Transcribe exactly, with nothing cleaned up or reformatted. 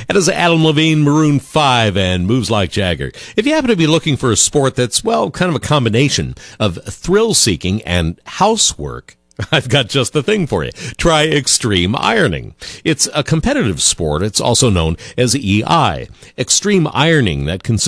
That is Adam Levine, Maroon five, and Moves Like Jagger. If you happen to be looking for a sport that's, well, kind of a combination of thrill-seeking and housework, I've got just the thing for you. Try extreme ironing. It's a competitive sport. It's also known as E I. Extreme ironing that consists